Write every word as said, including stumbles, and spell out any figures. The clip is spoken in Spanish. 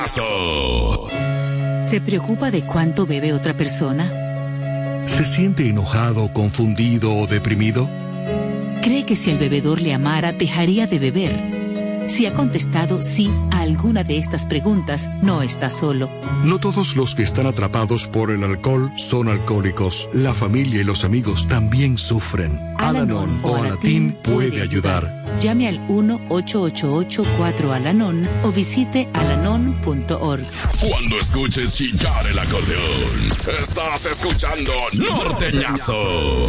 ¿Se preocupa de cuánto bebe otra persona? ¿Se siente enojado, confundido o deprimido? ¿Cree que si el bebedor le amara, dejaría de beber? Si ha contestado sí a alguna de estas preguntas, no está solo. No todos los que están atrapados por el alcohol son alcohólicos. La familia y los amigos también sufren. Al-Anon o Alatín puede ayudar. Llame al uno ocho ocho ocho cuatro Al-Anon o visite alanon punto org. Cuando escuches chillar el acordeón, estás escuchando Norteñazo.